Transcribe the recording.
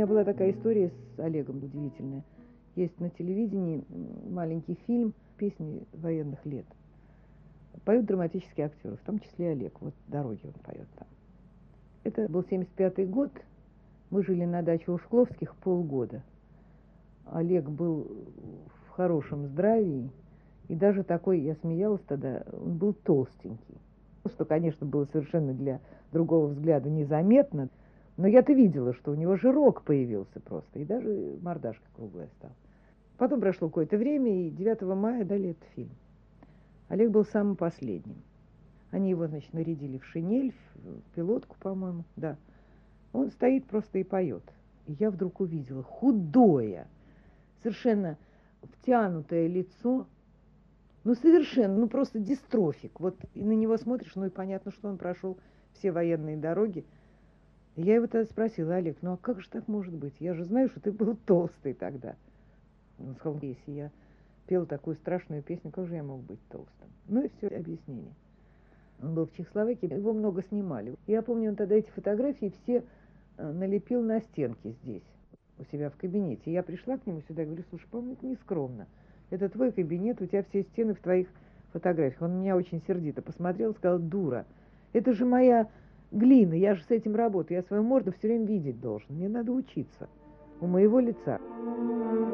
меня была такая история с Олегом удивительная. Есть на телевидении маленький фильм «Песни военных лет». Поют драматические актеры, в том числе Олег. Вот «Дороги» он поет там. Это был 75-й год. Мы жили на даче у Шкловских полгода. Олег был в хорошем здравии. И даже такой, я смеялась тогда, он был толстенький. Что, конечно, было совершенно для другого взгляда незаметно. Но я-то видела, что у него жирок появился просто. И даже мордашка круглая стала. Потом прошло какое-то время, и 9 мая дали этот фильм. Олег был самым последним. Они его, значит, нарядили в шинель, в пилотку, по-моему, да. Он стоит просто и поет. И я вдруг увидела худое, совершенно втянутое лицо, ну, совершенно, ну, просто дистрофик. Вот и на него смотришь, ну, и понятно, что он прошел все военные дороги. И я его тогда спросила: Олег, ну, а как же так может быть? Я же знаю, что ты был толстый тогда. Он сказал: если я пел такую страшную песню, как же я мог быть толстым? Ну, и все объяснение. Он был в Чехословакии, его много снимали. Я помню, он тогда эти фотографии все налепил на стенки здесь, у себя в кабинете. Я пришла к нему сюда и говорю: слушай, по-моему, это нескромно. Это твой кабинет, у тебя все стены в твоих фотографиях. Он меня очень сердито посмотрел, сказал: дура, это же моя глина, я же с этим работаю, я свою морду все время видеть должен, мне надо учиться у моего лица.